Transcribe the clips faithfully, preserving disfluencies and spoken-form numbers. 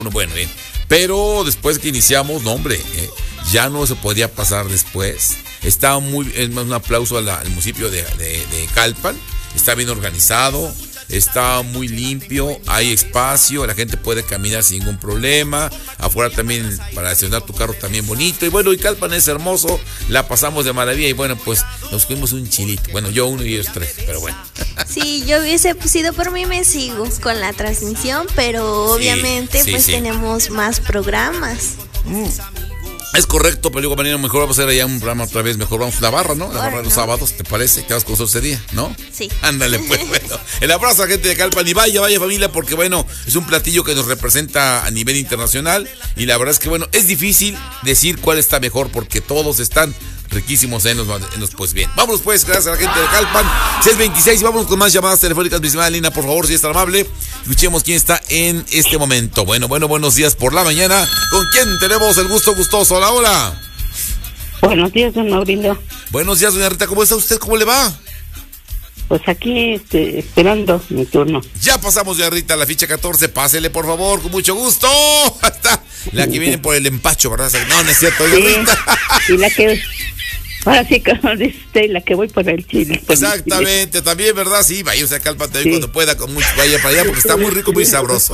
Bueno, bien. Pero después que iniciamos, no, hombre, eh, ya no se podía pasar después. Estaba muy, es más, un aplauso a la, al municipio de, de, de Calpan. Está bien organizado, está muy limpio, hay espacio, la gente puede caminar sin ningún problema. Afuera también para estacionar tu carro también bonito. Y bueno, y Calpan es hermoso, la pasamos de maravilla. Y bueno, pues nos comimos un chilito. Bueno, yo uno y ellos tres, pero bueno. Sí, yo hubiese sido por mí, me sigo con la transmisión, pero obviamente sí, sí, pues sí. tenemos más programas. Mm. Es correcto, pero digo, Marina, mejor vamos a hacer allá un programa otra vez, mejor vamos a la barra, ¿no? La barra de los sábados, ¿te parece? ¿Te vas con nosotros ese día, no? Sí. Ándale, pues, bueno. El abrazo a la gente de Calpan y vaya, vaya familia, porque bueno, es un platillo que nos representa a nivel internacional y la verdad es que bueno, es difícil decir cuál está mejor porque todos están riquísimos en los, en los pues bien. Vámonos pues, gracias a la gente de Calpan. seis veintiséis y vámonos con más llamadas telefónicas, mi estimada Lina, por favor, si es tan amable. Escuchemos quién está en este momento. Bueno, bueno, buenos días por la mañana. ¿Con quién tenemos el gusto gustoso? Hola, hola. Buenos días, don Mauricio. Buenos días, doña Rita, ¿cómo está usted? ¿Cómo le va? Pues aquí este, esperando mi turno. Ya pasamos, doña Rita, la ficha catorce. Pásele, por favor, con mucho gusto. Hasta la que viene por el empacho, ¿verdad? No, no es cierto, doña sí, Rita. Y la que... Ahora sí, como dice usted, la que voy por el chile. Por Exactamente, chile. También, ¿verdad? Sí, vaya usted a Calpan también sí. Cuando pueda, con mucho, vaya para allá, porque está muy rico, muy sabroso.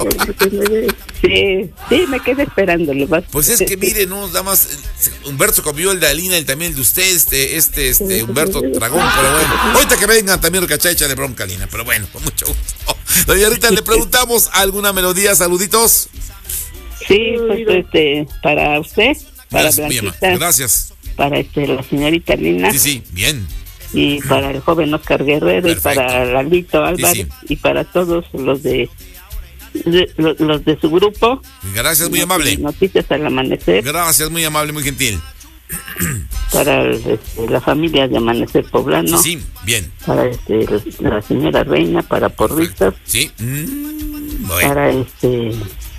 Sí, sí, me quedé esperándolo. Pues es que mire, no, nada más, Humberto comió el de Alina y también el de usted, este, este, este, Humberto Dragón, pero bueno. Ahorita que vengan también Ricachacha de bronca, Alina, pero bueno, con mucho gusto. Doña Rita, le preguntamos alguna melodía, saluditos. Sí, pues este, para usted, para Gracias, Blanquita. Gracias. Para este, la señorita Lina. Sí, sí, bien. Y para el joven Oscar Guerrero. Perfecto. Y para Lalito Álvarez. Sí, sí. Y para todos los de, de los, los de su grupo. Gracias, muy amable. Noticias al Amanecer. Gracias, muy amable, muy gentil. Para el, este, la familia de Amanecer Poblano. Sí, sí, bien. Para este, la señora Reina, para Porristas. Sí. Mm, bueno. Para este...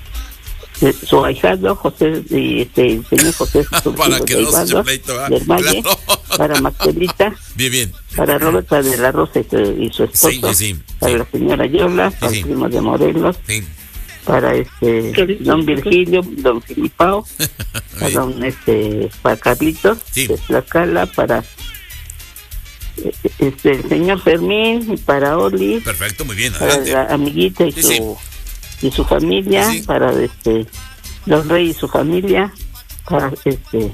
su ahijado José y este el señor José para que no se pleito, del Valle, claro. Para Marcelita, bien, bien. Para Roberta de la Rosa y su esposo, sí, sí, para sí. La señora Yola, para sí, el primo de Morelos, sí. Para este don Virgilio, don Filipao, para don este para Carlitos, sí. De Tlaxcala, para este el señor Fermín, para Oli, perfecto, muy bien, adelante. Para la amiguita y sí, su sí. Y su familia, sí. Para este los Reyes y su familia, para este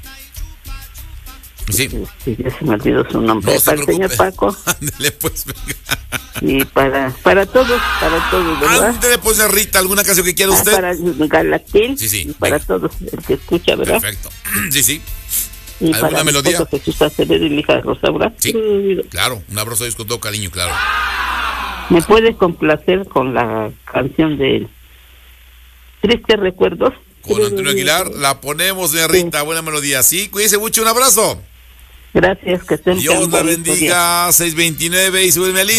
sí. Este, ya se me olvidó su nombre, no para el señor Paco. Ándele pues, venga. Y para para todos, para todos, ¿verdad? Ándele pues, Rita, ¿alguna canción que quiera usted? Para Galatín, sí, sí, y para venga. Todos, el que escucha, ¿verdad? Perfecto, sí, sí. Y ¿alguna para melodía? Jesús Acevedo y mi hija Rosaura. Sí, claro, un abrazo con todo cariño, claro. ¿Me puedes complacer con la canción de Tristes Recuerdos? Con Antonio Aguilar, la ponemos, doña Rita, sí. Buena melodía. Sí, cuídense mucho, un abrazo. Gracias, que estén bien. Dios la bendiga, seis veintinueve y súbeme al